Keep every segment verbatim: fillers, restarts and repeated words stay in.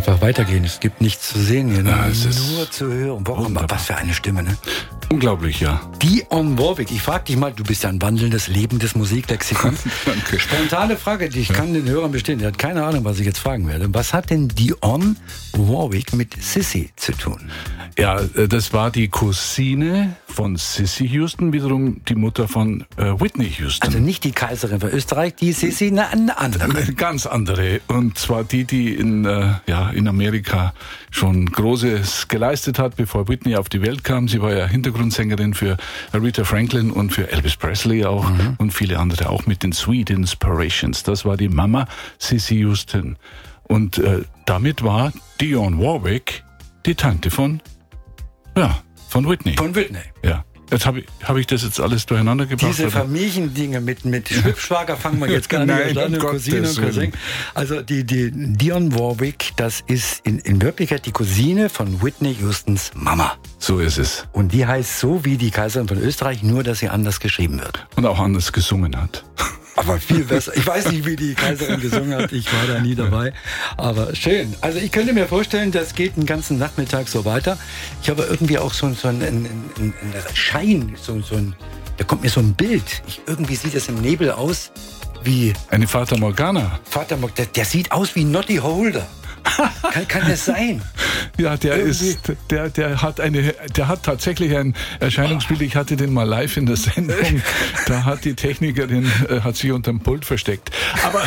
einfach weitergehen. Es gibt nichts zu sehen hier, ne? Ja, es ist nur zu hören. Warum? wunderbar. Was für eine Stimme, ne? Unglaublich, ja. Dionne Warwick. Ich frage dich mal, du bist ja ein wandelndes, lebendes Musiklexikon. Danke. Spontane Frage, die ich ja. kann den Hörern bestehen. Der hat keine Ahnung, was ich jetzt fragen werde. Was hat denn Dionne Warwick mit Sissy zu tun? Ja, das war die Cousine von Sissy Houston, wiederum die Mutter von äh, Whitney Houston. Also nicht die Kaiserin von Österreich, die Sissy, eine, eine andere. Eine ganz andere. Und zwar die, die in, äh, ja, in Amerika schon Großes geleistet hat, bevor Whitney auf die Welt kam. Sie war ja Hintergrundsängerin für Aretha Franklin und für Elvis Presley auch mhm. und viele andere auch mit den Sweet Inspirations. Das war die Mama Sissy Houston. Und äh, damit war Dionne Warwick die Tante von Ja, von Whitney. Von Whitney. Ja. Jetzt habe ich, hab ich das jetzt alles durcheinander gebracht? Diese Familiendinge mit, mit Schwibschwager fangen wir jetzt gar nicht an, Cousine und Cousin. Also die, die Dionne Warwick, das ist in, in Wirklichkeit die Cousine von Whitney Houstons Mama. So ist es. Und die heißt so wie die Kaiserin von Österreich, nur dass sie anders geschrieben wird. Und auch anders gesungen hat. Aber viel besser. Ich weiß nicht, wie die Kaiserin gesungen hat. Ich war da nie dabei. Aber schön. Also ich könnte mir vorstellen, das geht den ganzen Nachmittag so weiter. Ich habe irgendwie auch so, so einen, einen, einen Schein, so, so ein, da kommt mir so ein Bild. Ich, irgendwie sieht das im Nebel aus wie... Eine Fata Morgana. Fata Morgana. Der, der sieht aus wie Noddy Holder. kann, kann das sein? Ja, der Irgendwie. ist, der, der hat eine, der hat tatsächlich ein Erscheinungsbild. Ich hatte den mal live in der Sendung. Da hat die Technikerin, äh, hat sich unterm Pult versteckt. Aber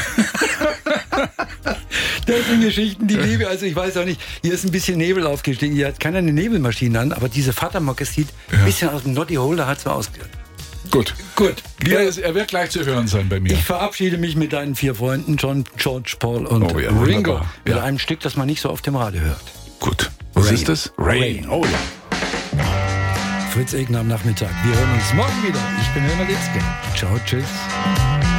das sind Geschichten, die liebe. Also ich weiß auch nicht. Hier ist ein bisschen Nebel aufgestiegen. Hier hat keiner eine Nebelmaschine an, aber diese Vatermocke sieht ja. ein bisschen aus dem Noddy Holder, hat so ausgehört. Gut. Gut. Ja, er wird gleich zu hören sein bei mir. Ich verabschiede mich mit deinen vier Freunden, John, George, Paul und oh ja, Ringo. wunderbar. Mit ja. einem Stück, das man nicht so oft im Radio hört. Gut. Was Rain. ist das? Rain. Oh ja. Fritz Egner am Nachmittag. Wir hören uns morgen wieder. Ich bin Helmer Litzke. Ciao, tschüss.